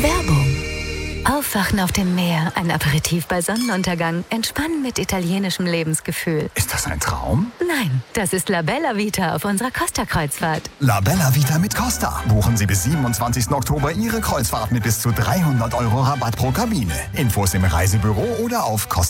Werbung. Aufwachen auf dem Meer, ein Aperitif bei Sonnenuntergang, entspannen mit italienischem Lebensgefühl. Ist das ein Traum? Nein, das ist La Bella Vita auf unserer Costa-Kreuzfahrt. La Bella Vita mit Costa. Buchen Sie bis 27. Oktober Ihre Kreuzfahrt mit bis zu 300 € Rabatt pro Kabine. Infos im Reisebüro oder auf costa